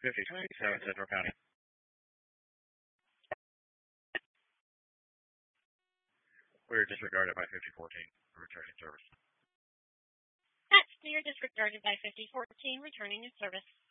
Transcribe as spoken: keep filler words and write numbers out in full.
fifty twenty-seven, Central County. We're disregarded by fifty fourteen, returning service. That's clear, disregarded by fifty fourteen, returning in service.